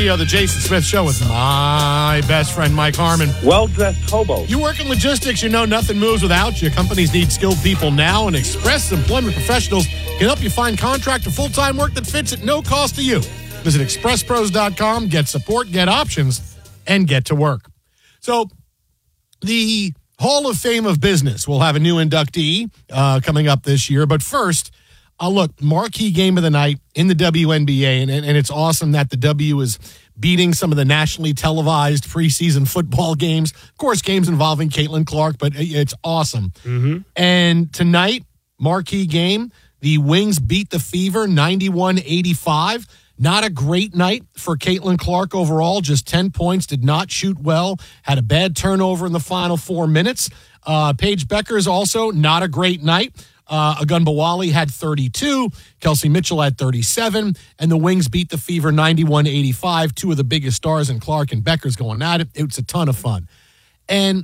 The Jason Smith Show with my best friend, Mike Harmon. Well-dressed hobo. You work in logistics, you know nothing moves without you. Companies need skilled people now, and Express Employment Professionals can help you find contract or full-time work that fits at no cost to you. Visit expresspros.com, get support, get options, and get to work. So, the Hall of Fame of Business will have a new inductee coming up this year, but first, look, marquee game of the night in the WNBA, and it's awesome that the W is beating some of the nationally televised preseason football games. Of course, games involving Caitlin Clark, but it's awesome. Mm-hmm. And tonight, marquee game, the Wings beat the Fever 91-85. Not a great night for Caitlin Clark overall, just 10 points, did not shoot well, had a bad turnover in the final 4 minutes. Paige Beckers also not a great night. Agunbowale had 32, Kelsey Mitchell had 37, and the Wings beat the Fever 91-85. Two of the biggest stars in Clark and Beckers going at it. It was a ton of fun. And,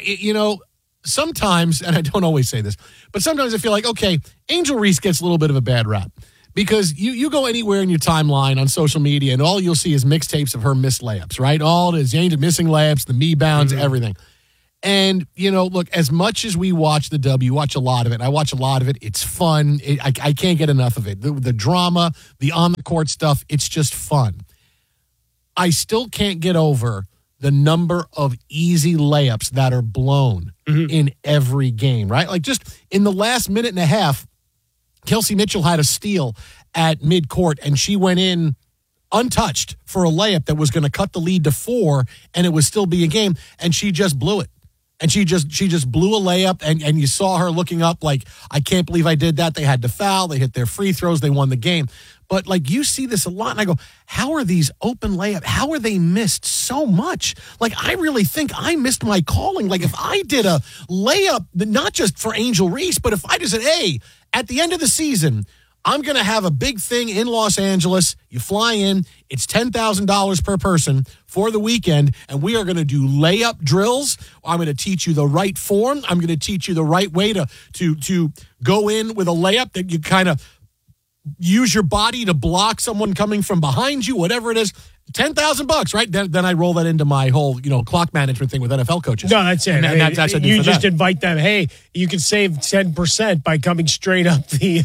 sometimes, and I don't always say this, but sometimes I feel like, okay, Angel Reese gets a little bit of a bad rap. Because you go anywhere in your timeline on social media, and all you'll see is mixtapes of her missed layups, right? All it is, Angel missing layups, the me bounds, everything. And, look, as much as we watch the W, watch a lot of it. I watch a lot of it. It's fun. I can't get enough of it. The drama, the on-the-court stuff, it's just fun. I still can't get over the number of easy layups that are blown in every game, right? Like just in the last minute and a half, Kelsey Mitchell had a steal at midcourt, and she went in untouched for a layup that was going to cut the lead to 4, and it would still be a game, and she just blew it. And she just blew a layup, and you saw her looking up like, I can't believe I did that. They had to foul. They hit their free throws. They won the game. But, like, you see this a lot, and I go, how are these open layups? How are they missed so much? Like, I really think I missed my calling. Like, if I did a layup, not just for Angel Reese, but if I just said, hey, at the end of the season, I'm going to have a big thing in Los Angeles. You fly in. It's $10,000 per person for the weekend, and we are going to do layup drills. I'm going to teach you the right form. I'm going to teach you the right way to go in with a layup that you kind of use your body to block someone coming from behind you, whatever it is. $10,000, right? Then I roll that into my whole, clock management thing with NFL coaches. No, that's it. And that's what I do you for just them. Invite them. Hey, you can save 10% by coming straight up the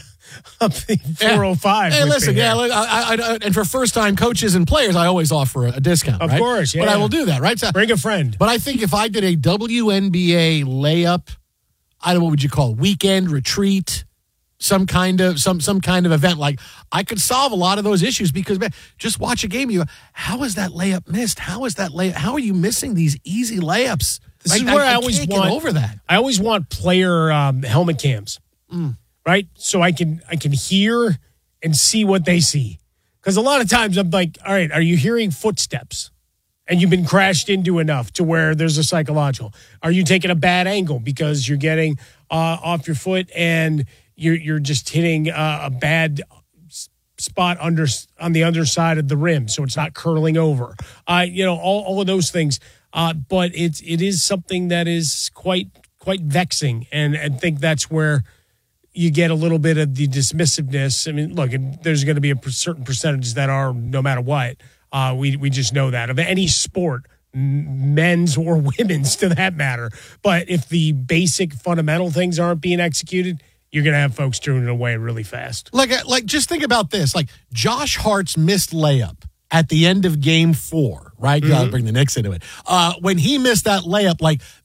405. Hey, listen, and for first-time coaches and players, I always offer a discount, Of right? course, yeah. But I will do that, right? So, bring a friend. But I think if I did a WNBA layup, I don't know, what would you call it, weekend retreat, some kind of event, like I could solve a lot of those issues because, man, just watch a game. You go, how is that layup missed? How are you missing these easy layups? This is where I always can't want get over that. I always want player helmet cams, right? So I can hear and see what they see. Because a lot of times I'm like, all right, are you hearing footsteps? And you've been crashed into enough to where there's a psychological. Are you taking a bad angle because you're getting off your foot and you're just hitting a bad spot on the underside of the rim, so it's not curling over. All of those things. But it is something that is quite vexing, and I think that's where you get a little bit of the dismissiveness. I mean, look, there's going to be a certain percentage that are no matter what. We just know that of any sport, men's or women's, to that matter. But if the basic fundamental things aren't being executed, you're going to have folks turning it away really fast. Like, just think about this. Like, Josh Hart's missed layup at the end of Game 4, right? Got to bring the Knicks into it. When he missed that layup,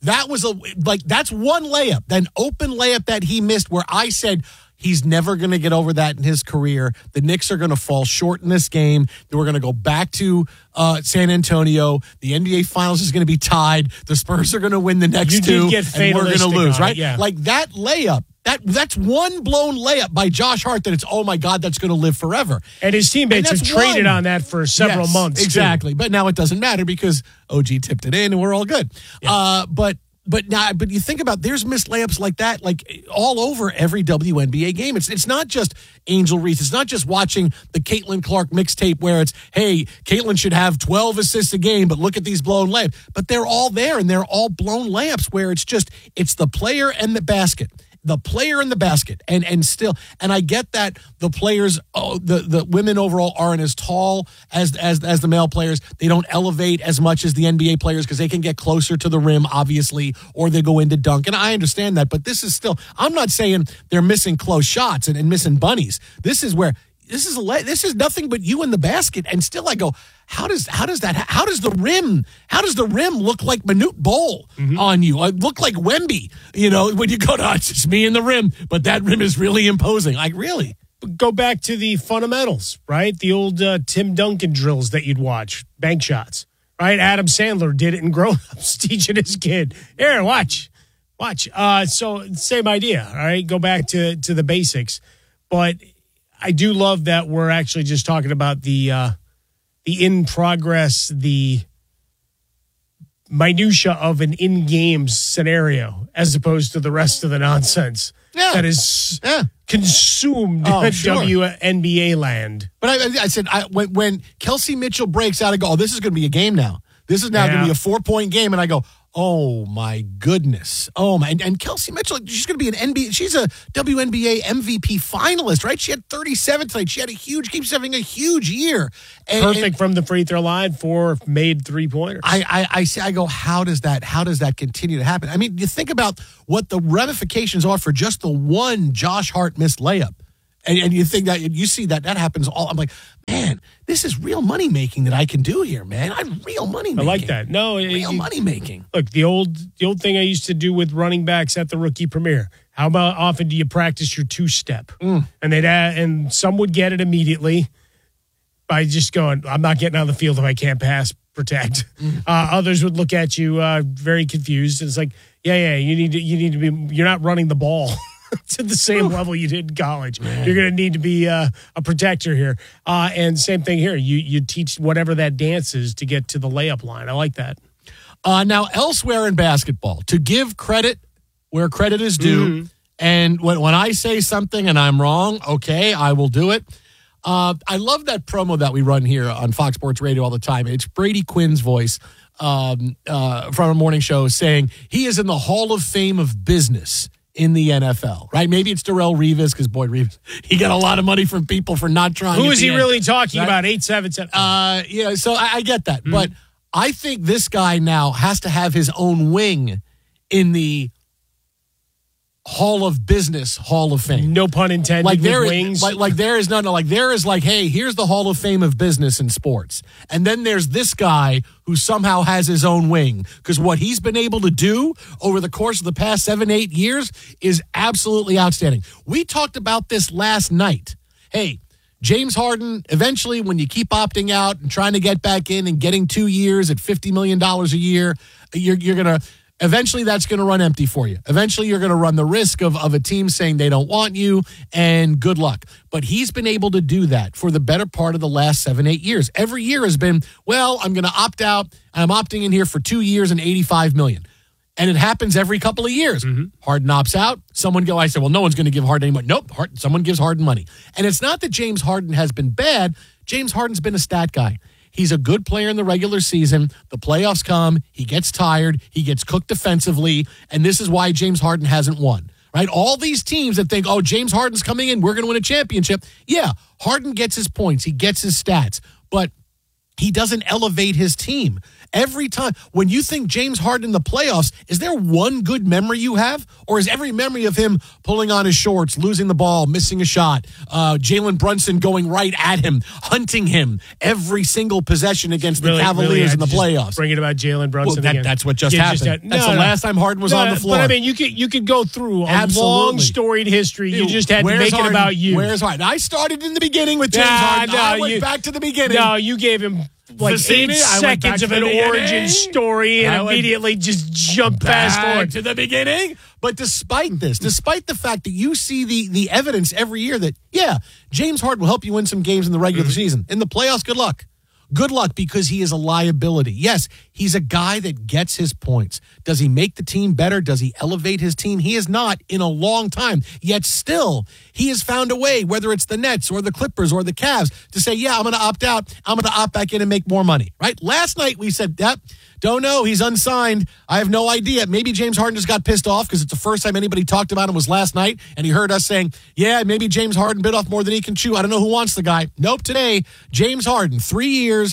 that's one layup, an open layup that he missed where I said he's never going to get over that in his career. The Knicks are going to fall short in this game. We're going to go back to San Antonio. The NBA Finals is going to be tied. The Spurs are going to win the next two, and we're going to lose, right? Yeah. Like that layup. That's one blown layup by Josh Hart that it's, oh, my God, that's going to live forever. And his teammates have traded on that for several months. Exactly. But now it doesn't matter because OG tipped it in and we're all good. Yeah. But you think about, there's missed layups like that, like all over every WNBA game. It's not just Angel Reese. It's not just watching the Caitlin Clark mixtape where it's, hey, Caitlin should have 12 assists a game, but look at these blown layups. But they're all there, and they're all blown layups where it's the player and the basket. the player in the basket, and I get that the players, the women overall aren't as tall as the male players. They don't elevate as much as the NBA players because they can get closer to the rim, obviously, or they go into dunk. And I understand that, but this is still, I'm not saying they're missing close shots and missing bunnies. This is nothing but you in the basket, and still I go, how does the rim look like Manute Bol on you? Look like Wemby, when you go, it's just me in the rim, but that rim is really imposing. Like, really? Go back to the fundamentals, right? The old Tim Duncan drills that you'd watch, bank shots, right? Adam Sandler did it in Grown Ups, teaching his kid, here, watch. So same idea, all right? Go back to the basics, but I do love that we're actually just talking about the in progress, the minutia of an in-game scenario, as opposed to the rest of the nonsense that is consumed WNBA land. But I said when Kelsey Mitchell breaks out, I go, this is going to be a game now. This is now going to be a 4-point game, and I go, oh my goodness. Oh my, and Kelsey Mitchell, she's going to be she's a WNBA MVP finalist, right? She had 37 tonight. She had a huge game. She's having a huge year. Perfect from the free throw line, 4 made 3-pointers. I go, how does that continue to happen? I mean, you think about what the ramifications are for just the one Josh Hart missed layup. And you think that, you see that happens all. I'm like, man, this is real money making that I can do here, man. I'm real money making. I like that. No, real money making. Look, the old thing I used to do with running backs at the rookie premiere. How about often do you practice your 2-step? And some would get it immediately by just going, I'm not getting on the field if I can't pass protect. Others would look at you very confused. And it's like, you need to be. You're not running the ball to the same level you did in college. Man. You're going to need to be a protector here. And same thing here. You teach whatever that dance is to get to the layup line. I like that. Now, elsewhere in basketball, to give credit where credit is due, and when I say something and I'm wrong, okay, I will do it. I love that promo that we run here on Fox Sports Radio all the time. It's Brady Quinn's voice from a morning show saying he is in the Hall of Fame of business in the NFL, right? Maybe it's Darrelle Revis, because boy, Revis, he got a lot of money from people for not trying. Who is he really talking about? 877. So I get that. But I think this guy now has to have his own wing in the Hall of Business Hall of Fame. No pun intended. Like there with is wings. like there is there is like, hey, here's the Hall of Fame of business in sports. And then there's this guy who somehow has his own wing, because what he's been able to do over the course of the past 7-8 years is absolutely outstanding. We talked about this last night. Hey, James Harden, eventually when you keep opting out and trying to get back in and getting 2 years at $50 million a year, you're going to eventually that's going to run empty for you. Eventually you're going to run the risk of a team saying they don't want you, and good luck. But he's been able to do that for the better part of the last 7-8 years. Every year has been, well, I'm going to opt out. I'm opting in here for 2 years and $85 million. And it happens every couple of years. Harden opts out. I said, well, no one's going to give Harden any money. Nope, someone gives Harden money. And it's not that James Harden has been bad. James Harden's been a stat guy. He's a good player in the regular season. The playoffs come. He gets tired. He gets cooked defensively. And this is why James Harden hasn't won, right? All these teams that think, oh, James Harden's coming in, we're going to win a championship. Yeah, Harden gets his points. He gets his stats. But he doesn't elevate his team. Every time, when you think James Harden in the playoffs, is there one good memory you have? Or is every memory of him pulling on his shorts, losing the ball, missing a shot, Jalen Brunson going right at him, hunting him every single possession against the Cavaliers in the playoffs? Bring it about Jalen Brunson again. That's what just happened. That's the last time Harden was on the floor. But I mean, you could go through a long storied history. You just had to make it about you. Where's Harden? I started in the beginning with James Harden. I went back to the beginning. No, you gave him like Vicini, 8 seconds of an origin story and immediately just jump fast forward to the beginning. But despite this, despite the fact that you see the evidence every year that, yeah, James Harden will help you win some games in the regular season. In the playoffs, good luck. good luck, because he is a liability. Yes, he's a guy that gets his points. Does he make the team better? Does he elevate his team? He has not in a long time. Yet still, he has found a way, whether it's the Nets or the Clippers or the Cavs, to say, yeah, I'm going to opt out. I'm going to opt back in and make more money, right? Last night we said, yep, don't know. He's unsigned. I have no idea. Maybe James Harden just got pissed off because it's the first time anybody talked about him was last night, and he heard us saying, yeah, maybe James Harden bit off more than he can chew. I don't know who wants the guy. Nope, today, James Harden, 3 years,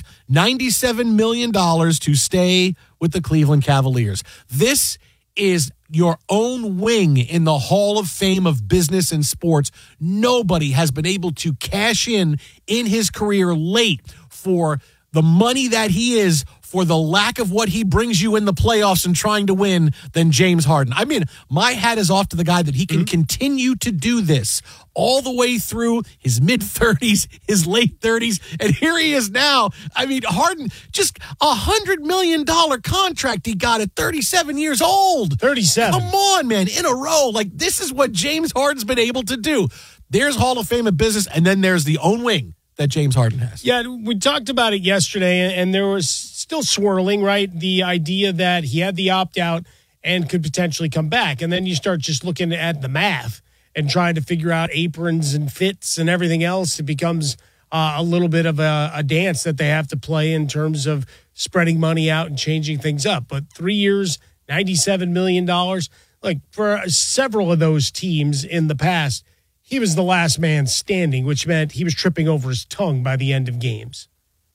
$97 million to stay with the Cleveland Cavaliers. This is your own wing in the Hall of Fame of business and sports. Nobody has been able to cash in his career late for the money that he is, for the lack of what he brings you in the playoffs and trying to win, than James Harden. I mean, my hat is off to the guy that he can continue to do this all the way through his mid-30s, his late 30s, and here he is now. I mean, Harden, just $100 million contract he got at 37 years old. 37. Come on, man, in a row. Like, this is what James Harden's been able to do. There's Hall of Fame of business, and then there's the own wing that James Harden has. Yeah, we talked about it yesterday, and there was still swirling, right? The idea that he had the opt-out and could potentially come back. And then you start just looking at the math and trying to figure out aprons and fits and everything else. It becomes a little bit of a dance that they have to play in terms of spreading money out and changing things up. But 3 years, $97 million. Like, for several of those teams in the past, he was the last man standing, which meant he was tripping over his tongue by the end of games.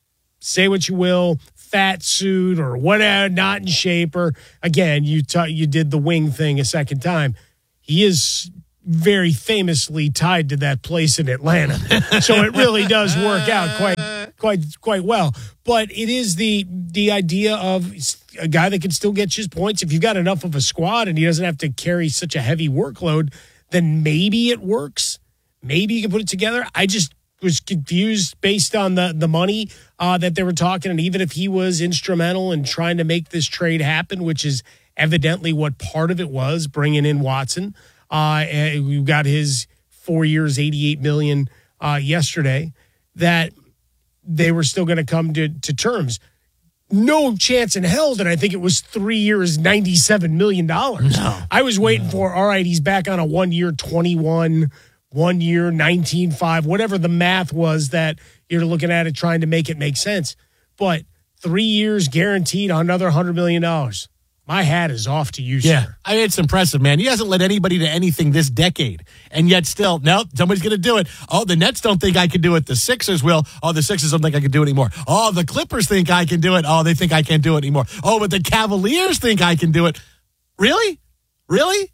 Say what you will, fat suit or whatever, not in shape, or again, you did the wing thing a second time. He is very famously tied to that place in Atlanta, so it really does work out quite well. But it is the idea of a guy that can still get his points. If you've got enough of a squad and he doesn't have to carry such a heavy workload, then maybe it works. Maybe you can put it together. I just was confused based on the money that they were talking. And even if he was instrumental in trying to make this trade happen, which is evidently what part of it was, bringing in Watson. We got his 4 years, $88 million yesterday, that they were still going to come to terms. No chance in hell that I think it was 3 years, $97 million. No. I was waiting for, all right, he's back on a 1 year, 21, 1 year, 19.5, whatever the math was that you're looking at it, trying to make it make sense. But 3 years guaranteed, another $100 million. My hat is off to you, sir. I mean, it's impressive, man. He hasn't led anybody to anything this decade. And yet still, nope, somebody's going to do it. Oh, the Nets don't think I can do it. The Sixers will. Oh, the Sixers don't think I can do it anymore. Oh, the Clippers think I can do it. Oh, they think I can't do it anymore. Oh, but the Cavaliers think I can do it. Really? Really?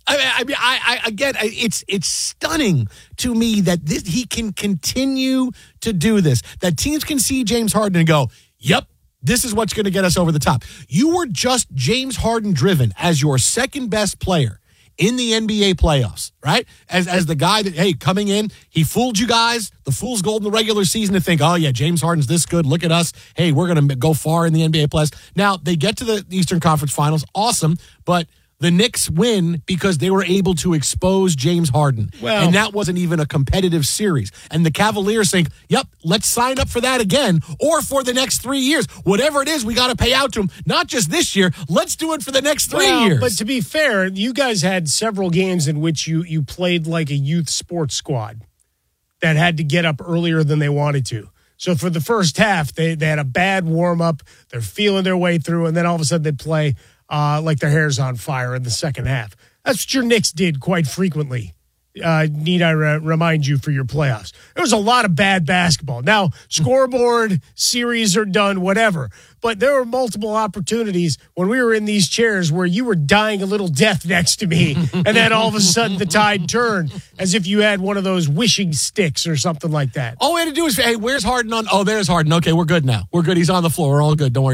It's stunning to me that he can continue to do this. That teams can see James Harden and go, yep, this is what's going to get us over the top. You were just James Harden driven as your second best player in the NBA playoffs, right? As the guy that, hey, coming in, he fooled you guys, the fool's gold in the regular season, to think, oh, yeah, James Harden's this good. Look at us. Hey, we're going to go far in the NBA playoffs. Now, they get to the Eastern Conference Finals. Awesome. But the Knicks win because they were able to expose James Harden. And that wasn't even a competitive series. And the Cavaliers think, yep, let's sign up for that again, or for the next 3 years. Whatever it is, we got to pay out to him. Not just this year. Let's do it for the next 3 years. But to be fair, you guys had several games in which you played like a youth sports squad that had to get up earlier than they wanted to. So for the first half, they had a bad warm-up. They're feeling their way through, and then all of a sudden they play like their hair's on fire in the second half. That's what your Knicks did quite frequently. Need I remind you, for your playoffs? There was a lot of bad basketball. Now, scoreboard, series are done, whatever. But there were multiple opportunities when we were in these chairs where you were dying a little death next to me, and then all of a sudden the tide turned as if you had one of those wishing sticks or something like that. All we had to do is, hey, where's Harden on? Oh, there's Harden. Okay, we're good now. We're good. He's on the floor. We're all good. Don't worry about it.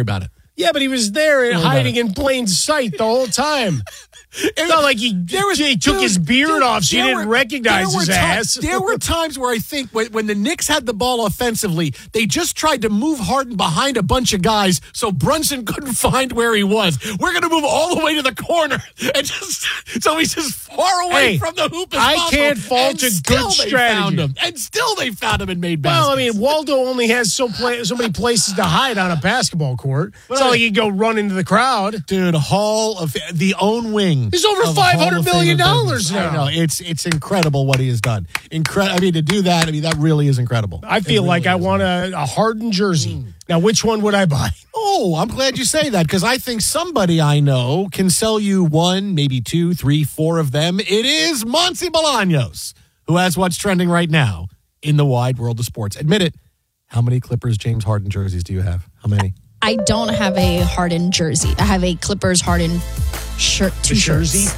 Yeah, but he was there and hiding in plain sight the whole time. It's not like he took his beard off so you didn't recognize his ass. There were times where I think when the Knicks had the ball offensively, they just tried to move Harden behind a bunch of guys so Brunson couldn't find where he was. We're going to move all the way to the corner. And so he's just far away from the hoop as possible. I can't fault a good strategy. And still they found him and made baskets. Well, I mean, Waldo only has so many places to hide on a basketball court. It's not like he'd go run into the crowd. Dude, Hall of the own wing. He's over $500 million now. I know. It's incredible what he has done. I mean, to do that, that really is incredible. I feel like I want a Harden jersey. Now, which one would I buy? Oh, I'm glad you say that because I think somebody I know can sell you 1, maybe 2, 3, 4 of them. It is Monty Bolaños, who has what's trending right now in the wide world of sports. Admit it. How many Clippers James Harden jerseys do you have? How many? I don't have a Harden jersey. I have a Clippers Harden shirt. Two jerseys.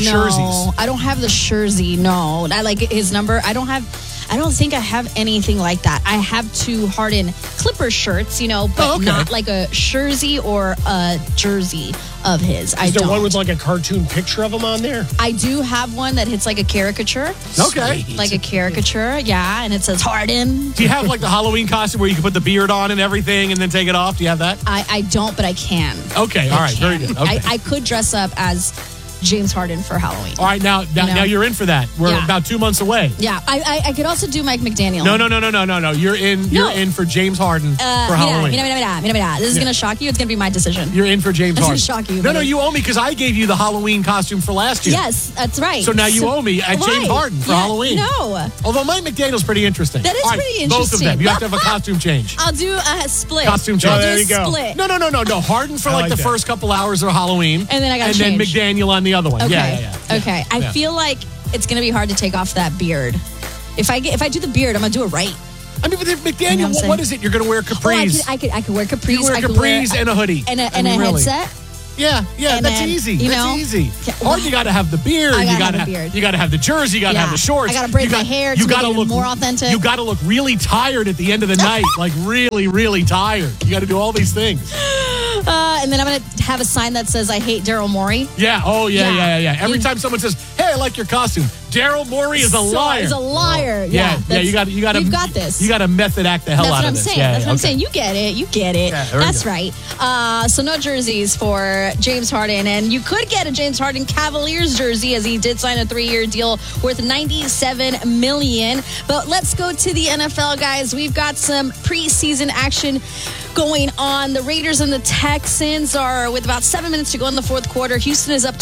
I don't have the jersey. No, I like his number. I don't think I have anything like that. I have 2 Harden Clipper shirts, but not like a jersey or a jersey of his. Is there one with like a cartoon picture of him on there? I do have one that hits like a caricature. Okay. Like a caricature, yeah, and it says Harden. Do you have like the Halloween costume where you can put the beard on and everything and then take it off? Do you have that? I don't, but I can. Okay, all right, very good. Okay. I could dress up as James Harden for Halloween. All right, now you're in for that. We're about 2 months away. Yeah, I could also do Mike McDaniel. No. You're in for James Harden for Halloween. This is going to shock you. It's going to be my decision. You're in for James Harden. It's going to shock you. No, you owe me because I gave you the Halloween costume for last year. Yes, that's right. So now you owe me at James Harden for Halloween. No. Although Mike McDaniel's pretty interesting. That is pretty interesting. Both of them. You have to have a costume change. I'll do a split. Costume change. Oh, there you go. Split. No. Harden for like the first couple hours of Halloween. And then I got then McDaniel on the other one. Okay. Yeah. Okay. I feel like it's going to be hard to take off that beard. If I do the beard, I'm going to do it right. I mean, but McDaniel, what is it? You're going to wear capris. I could wear capris. You wear capris and a hoodie. And a headset. Yeah, that's easy. That's easy. Harden, you got to have the beard. You got to have the jersey. You got to have the shorts. I got to braid my hair to make it look more authentic. You got to look really tired at the end of the night, like really, really tired. You got to do all these things. And then I'm going to have a sign that says, I hate Daryl Morey. Yeah. Oh, yeah. Every time someone says, hey, I like your costume, Daryl Morey is a liar. He's a liar. Yeah. You got to. We've got this. You got to method act the hell out of this. That's what I'm saying. You get it. Yeah, that's right. So no jerseys for James Harden. And you could get a James Harden Cavaliers jersey as he did sign a 3-year deal worth $97 million. But let's go to the NFL, guys. We've got some preseason action going on. The Raiders and the Texans are with about 7 minutes to go in the fourth quarter. Houston is up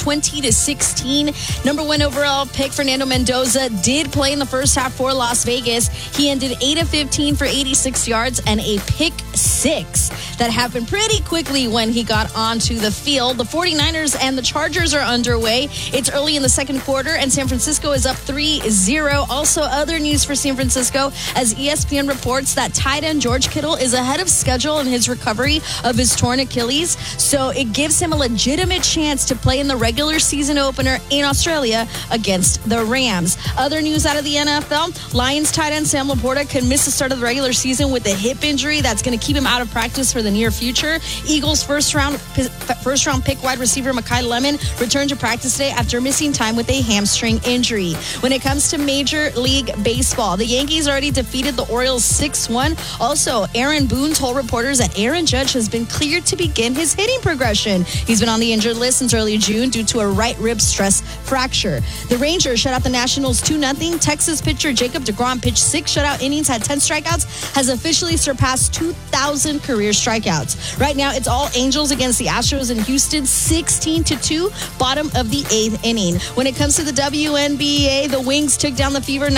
20-16. Number 1 overall pick Fernando Mendoza did play in the first half for Las Vegas. He ended 8 of 15 for 86 yards and a pick 6. That happened pretty quickly when he got onto the field. The 49ers and the Chargers are underway. It's early in the second quarter and San Francisco is up 3-0. Also, other news for San Francisco as ESPN reports that tight end George Kittle is ahead of schedule in his recovery of his torn Achilles. So it gives him a legitimate chance to play in the regular season opener in Australia against the Rams. Other news out of the NFL, Lions tight end Sam Laporta could miss the start of the regular season with a hip injury that's going to keep him out of practice for the near future. Eagles first round pick wide receiver Mekhi Lemon returned to practice today after missing time with a hamstring injury. When it comes to Major League Baseball, the Yankees already defeated the Orioles 6-1. Also, Aaron Boone told reporters that Aaron Judge has been cleared to begin his hitting progression. He's been on the injured list since early June due to a right rib stress fracture. The Rangers shut out the Nationals 2-0. Texas pitcher Jacob deGrom pitched 6 shutout innings, had 10 strikeouts, has officially surpassed 2,000 career strikeouts. Right now, it's all Angels against the Astros in Houston, 16-2, bottom of the 8th inning. When it comes to the WNBA, the Wings took down the Fever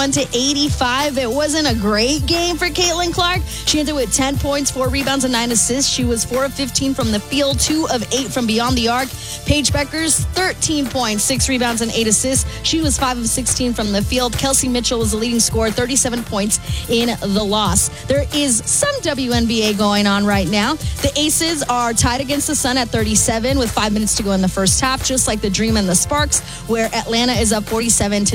91-85. It wasn't a great game for Caitlin Clark. She ended with 10 points, 4 rebounds, and 9 assists. She was 4 of 15 from the field, 2 of 8 from beyond the arc. Paige Beckers, 13 points, 6 rebounds, and 8 assists. She was 5 of 16 from the field. Kelsey Mitchell was the leading scorer, 37 points in the loss. There is some WNBA going on right now. The Aces are tied against the Sun at 37 with 5 minutes to go in the first half, just like the Dream and the Sparks, where Atlanta is up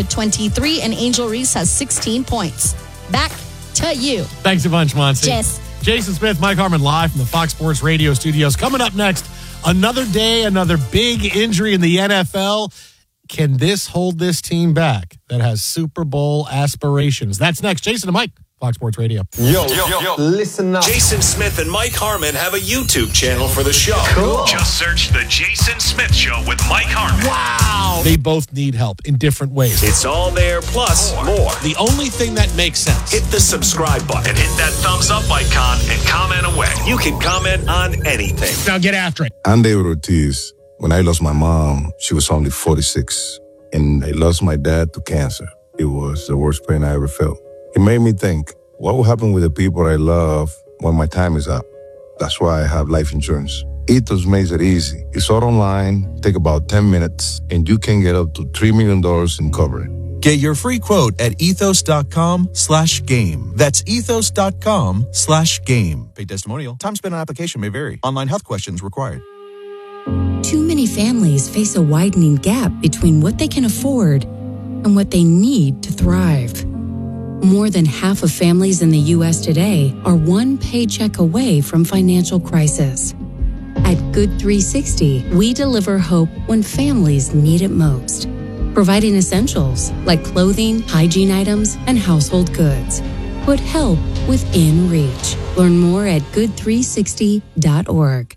47-23 and Angel Reese has 16 points. Back to you. Thanks a bunch, Monty. Jess. Jason Smith, Mike Harmon live from the Fox Sports Radio studios. Coming up next, another day, another big injury in the NFL. Can this hold this team back that has Super Bowl aspirations? That's next. Jason and Mike, Fox Sports Radio. Yo, listen up. Jason Smith and Mike Harmon have a YouTube channel for the show. Cool. Just search The Jason Smith Show with Mike Harmon. Wow. They both need help in different ways. It's all there, plus more. The only thing that makes sense. Hit the subscribe button, hit that thumbs up icon, and comment away. You can comment on anything. Now get after it. I'm David Ortiz. When I lost my mom, she was only 46, and I lost my dad to cancer. It was the worst pain I ever felt. It made me think, what will happen with the people I love when my time is up? That's why I have life insurance. Ethos makes it easy. It's all online, take about 10 minutes, and you can get up to $3 million in coverage. Get your free quote at ethos.com/game. That's ethos.com/game. Paid testimonial. Time spent on application may vary. Online health questions required. Too many families face a widening gap between what they can afford and what they need to thrive. More than half of families in the U.S. today are one paycheck away from financial crisis. At Good 360, we deliver hope when families need it most, providing essentials like clothing, hygiene items, and household goods. Put help within reach. Learn more at good360.org.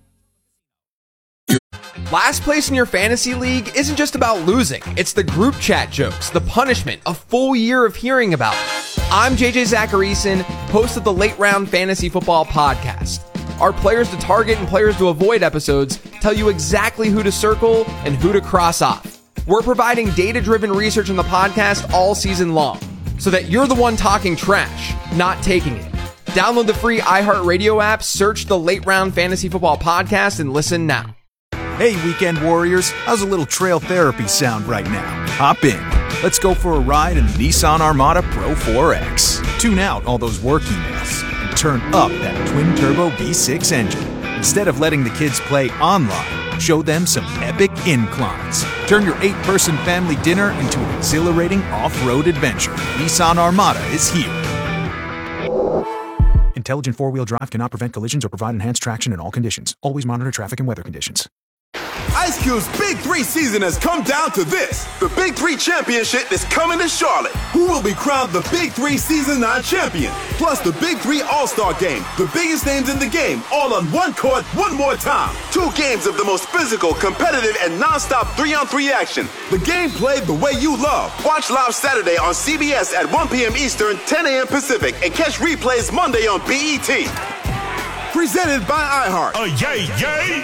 Last place in your fantasy league isn't just about losing. It's the group chat jokes, the punishment, a full year of hearing about it. I'm JJ Zacharyson, host of the Late Round Fantasy Football Podcast. Our players to target and players to avoid episodes tell you exactly who to circle and who to cross off. We're providing data-driven research in the podcast all season long, so that you're the one talking trash, not taking it. Download the free iHeartRadio app, search the Late Round Fantasy Football Podcast, and listen now. Hey, weekend warriors, how's a little trail therapy sound right now? Hop in. Let's go for a ride in the Nissan Armada Pro 4X. Tune out all those work emails and turn up that twin-turbo V6 engine. Instead of letting the kids play online, show them some epic inclines. Turn your 8-person family dinner into an exhilarating off-road adventure. Nissan Armada is here. Intelligent four-wheel drive cannot prevent collisions or provide enhanced traction in all conditions. Always monitor traffic and weather conditions. Ice Cube's Big 3 season has come down to this. The Big 3 Championship is coming to Charlotte. Who will be crowned the Big 3 Season 9 champion? Plus the Big 3 All-Star Game. The biggest names in the game, all on one court, one more time. 2 games of the most physical, competitive, and non-stop 3-on-3 action. The game played the way you love. Watch live Saturday on CBS at 1 p.m. Eastern, 10 a.m. Pacific, and catch replays Monday on BET. Presented by iHeart. Yay, yay!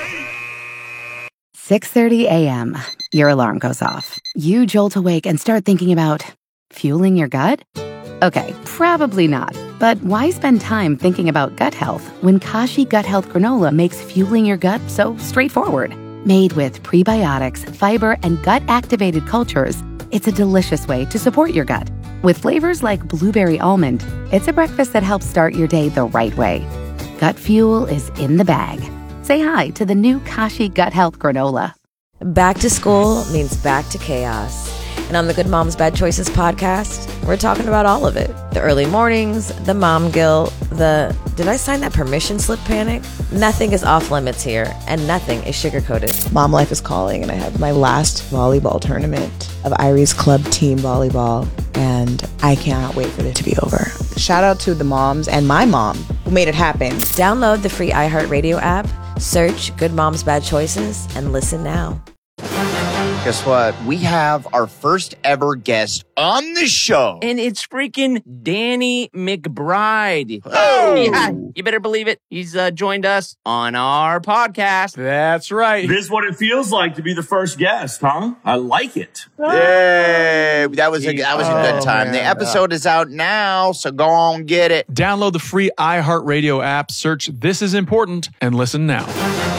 6:30 a.m. Your alarm goes off. You jolt awake and start thinking about fueling your gut? Okay, probably not. But why spend time thinking about gut health when Kashi Gut Health Granola makes fueling your gut so straightforward? Made with prebiotics, fiber, and gut-activated cultures, it's a delicious way to support your gut. With flavors like blueberry almond, it's a breakfast that helps start your day the right way. Gut fuel is in the bag. Say hi to the new Kashi Gut Health Granola. Back to school means back to chaos. And on the Good Moms Bad Choices podcast, we're talking about all of it. The early mornings, the mom guilt, the did I sign that permission slip panic? Nothing is off limits here, and nothing is sugar-coated. Mom life is calling, and I have my last volleyball tournament of Irie's club team volleyball, and I cannot wait for it to be over. Shout out to the moms and my mom who made it happen. Download the free iHeartRadio app, search Good Moms Bad Choices, and listen now. Guess what? We have our first ever guest on the show. And it's freaking Danny McBride. Oh! Yeah, you better believe it. He's joined us on our podcast. That's right. This is what it feels like to be the first guest, huh? I like it. Yay! That was a good time. Man. The episode is out now, so go on get it. Download the free iHeartRadio app, search This Is Important, and listen now.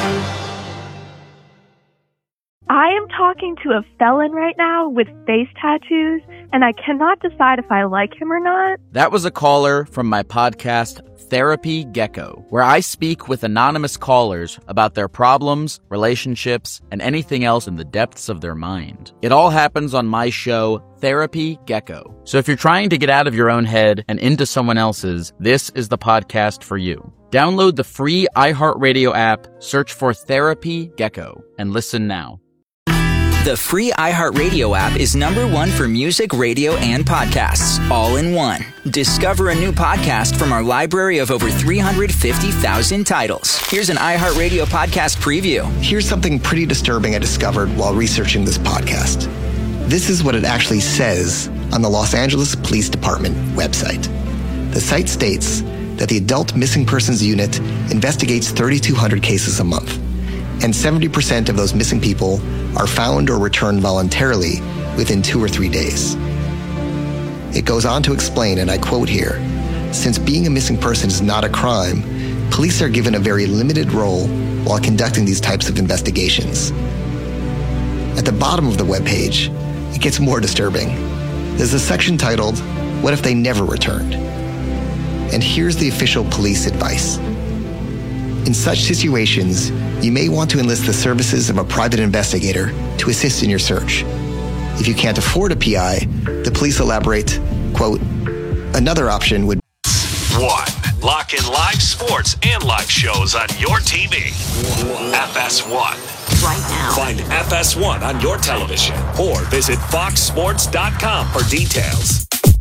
I am talking to a felon right now with face tattoos, and I cannot decide if I like him or not. That was a caller from my podcast, Therapy Gecko, where I speak with anonymous callers about their problems, relationships, and anything else in the depths of their mind. It all happens on my show, Therapy Gecko. So if you're trying to get out of your own head and into someone else's, this is the podcast for you. Download the free iHeartRadio app, search for Therapy Gecko, and listen now. The free iHeartRadio app is #1 for music, radio, and podcasts, all in one. Discover a new podcast from our library of over 350,000 titles. Here's an iHeartRadio podcast preview. Here's something pretty disturbing I discovered while researching this podcast. This is what it actually says on the Los Angeles Police Department website. The site states that the Adult Missing Persons Unit investigates 3,200 cases a month, and 70% of those missing people are found or returned voluntarily within 2 or 3 days. It goes on to explain, and I quote here, "Since being a missing person is not a crime, police are given a very limited role while conducting these types of investigations." At the bottom of the webpage, it gets more disturbing. There's a section titled, "What if they never returned?" And here's the official police advice. In such situations, you may want to enlist the services of a private investigator to assist in your search. If you can't afford a PI, the police elaborate, quote, "Another option would..." 1. Lock in live sports and live shows on your TV. FS1. Right now. Find FS1 on your television or visit foxsports.com for details.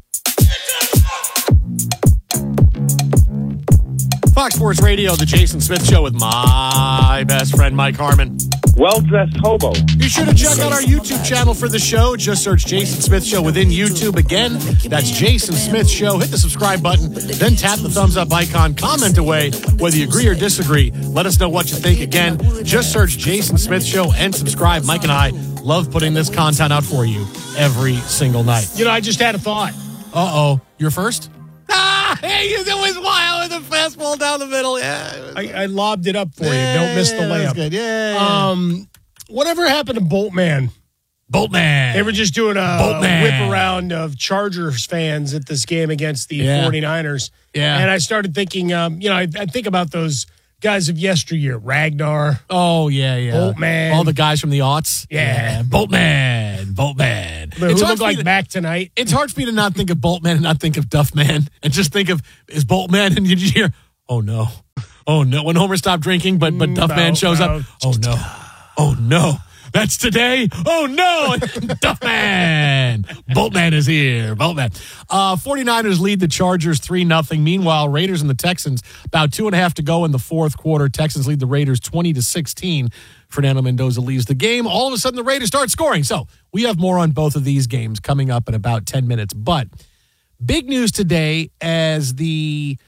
Fox Sports Radio, the Jason Smith Show with my best friend, Mike Harmon. Well-dressed hobo. Be sure to check out our YouTube channel for the show. Just search Jason Smith Show within YouTube. Again, that's Jason Smith Show. Hit the subscribe button, then tap the thumbs up icon. Comment away whether you agree or disagree. Let us know what you think. Again, just search Jason Smith Show and subscribe. Mike and I love putting this content out for you every single night. You know, I just had a thought. Uh-oh. You're first? Hey, it was wild with the fastball down the middle. Yeah, I lobbed it up for you. Don't miss the layup. Good. Yeah. Whatever happened to Boltman? Boltman. They were just doing a whip around of Chargers fans at this game against the 49ers. Yeah. And I started thinking, I think about those guys of yesteryear. Ragnar. Oh, yeah. Boltman. All the guys from the aughts. Yeah. Boltman. Who look like back tonight. It's hard for me to not think of Boltman and not think of Duffman and just think of, is Boltman, and you just hear, oh, no. Oh, no. When Homer stopped drinking, but Duffman shows up. Oh, no. Oh, no. That's today? Oh, no. Duffman. Boltman is here. Boltman. 49ers lead the Chargers 3-0. Meanwhile, Raiders and the Texans, about 2.5 to go in the fourth quarter. Texans lead the Raiders 20-16. Fernando Mendoza leaves the game. All of a sudden, the Raiders start scoring. So we have more on both of these games coming up in about 10 minutes. But big news today as the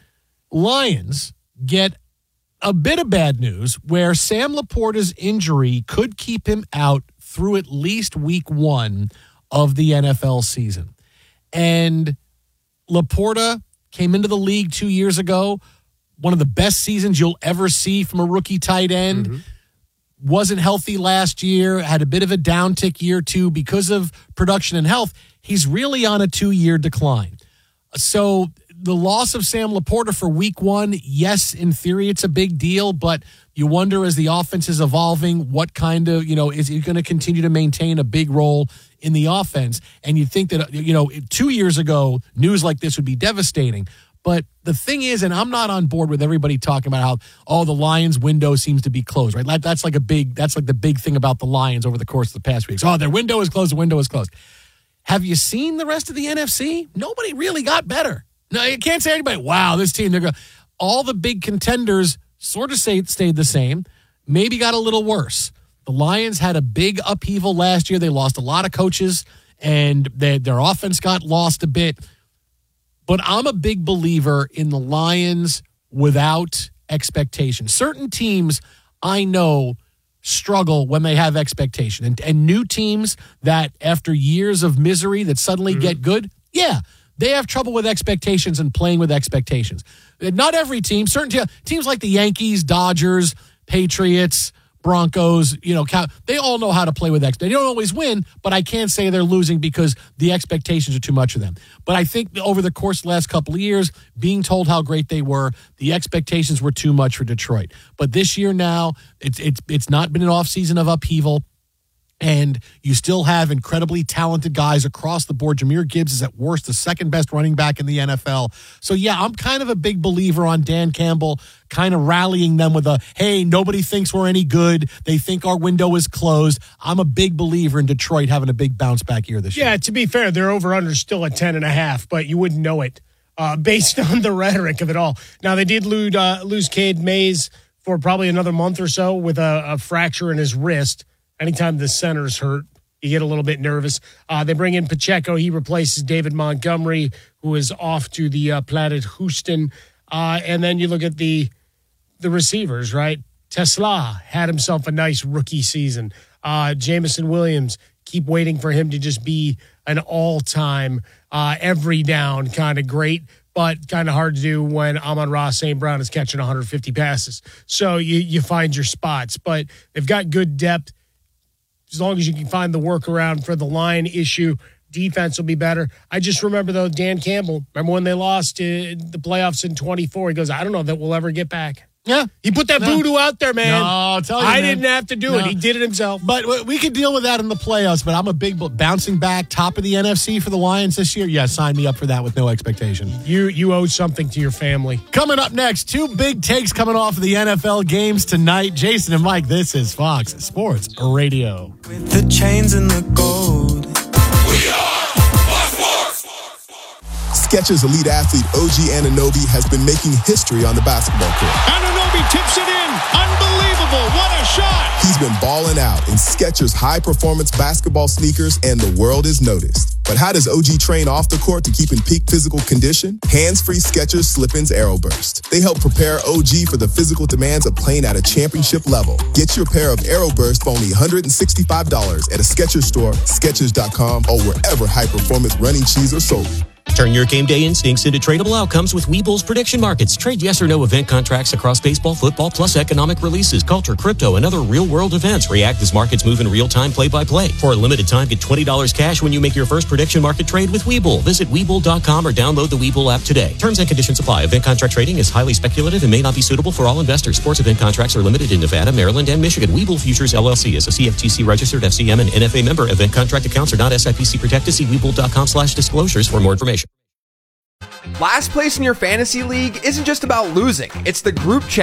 Lions get a bit of bad news where Sam Laporta's injury could keep him out through at least week 1 of the NFL season. And Laporta came into the league 2 years ago, one of the best seasons you'll ever see from a rookie tight end. Mm-hmm. Wasn't healthy last year, had a bit of a downtick year 2 because of production and health. He's really on a 2-year decline. So the loss of Sam Laporta for week 1, yes, in theory, it's a big deal, but you wonder as the offense is evolving, what kind of, is he going to continue to maintain a big role in the offense? And you think that, 2 years ago, news like this would be devastating. But the thing is, and I'm not on board with everybody talking about how, the Lions window seems to be closed, right? That's like the big thing about the Lions over the course of the past weeks. Oh, their window is closed, the window is closed. Have you seen the rest of the NFC? Nobody really got better. No, you can't say anybody, wow, this team, they're going. All the big contenders sort of stayed the same, maybe got a little worse. The Lions had a big upheaval last year. They lost a lot of coaches, and their offense got lost a bit. But I'm a big believer in the Lions without expectation. Certain teams I know struggle when they have expectation. And new teams that after years of misery that suddenly get good, they have trouble with expectations and playing with expectations. Not every team, certain teams like the Yankees, Dodgers, Patriots, Broncos, they all know how to play with expectations. They don't always win, but I can't say they're losing because the expectations are too much of them. But I think over the course of the last couple of years, being told how great they were, the expectations were too much for Detroit. But this year now, it's not been an offseason of upheaval. And you still have incredibly talented guys across the board. Jahmyr Gibbs is at worst the second best running back in the NFL. So, yeah, I'm kind of a big believer on Dan Campbell kind of rallying them with a, hey, nobody thinks we're any good. They think our window is closed. I'm a big believer in Detroit having a big bounce back year this year. Yeah, to be fair, their over-under is still at 10.5, but you wouldn't know it based on the rhetoric of it all. Now, they did lose Cade Mays for probably another month or so with a fracture in his wrist. Anytime the center's hurt, you get a little bit nervous. They bring in Pacheco. He replaces David Montgomery, who is off to the Planet Houston. And then you look at the receivers, right? Tesla had himself a nice rookie season. Jameson Williams, keep waiting for him to just be an all-time, every down kind of great, but kind of hard to do when Amon-Ra St. Brown is catching 150 passes. So you find your spots. But they've got good depth. As long as you can find the workaround for the line issue, defense will be better. I just remember, though, Dan Campbell, remember when they lost the playoffs in 24? He goes, I don't know that we'll ever get back. Yeah. He put that voodoo out there, man. No, I'll tell you, I man. didn't have to do it. He did it himself. But we could deal with that in the playoffs, but I'm a big bouncing back, top of the NFC for the Lions this year. Yeah, sign me up for that with no expectation. You owe something to your family. Coming up next, two big takes coming off of the NFL games tonight. Jason and Mike, this is Fox Sports Radio. With the chains and the gold. We are Fox Sports. Skechers elite athlete OG Anunoby has been making history on the basketball court. Anunoby tips it in. Unbelievable. What a shot. He's been balling out in Skechers high-performance basketball sneakers, and the world has noticed. But how does OG train off the court to keep in peak physical condition? Hands-free Skechers Slip-ins Aeroburst. They help prepare OG for the physical demands of playing at a championship level. Get your pair of Aeroburst for only $165 at a Skechers store, Skechers.com, or wherever high-performance running shoes are sold. Turn your game day instincts into tradable outcomes with Webull's prediction markets. Trade yes or no event contracts across baseball, football, plus economic releases, culture, crypto, and other real-world events. React as markets move in real time, play-by-play. For a limited time, get $20 cash when you make your first prediction market trade with Webull. Visit Webull.com or download the Webull app today. Terms and conditions apply. Event contract trading is highly speculative and may not be suitable for all investors. Sports event contracts are limited in Nevada, Maryland, and Michigan. Webull Futures LLC is a CFTC-registered FCM and NFA member. Event contract accounts are not SIPC protected. See Webull.com/disclosures for more information. Last place in your fantasy league isn't just about losing. It's the group chat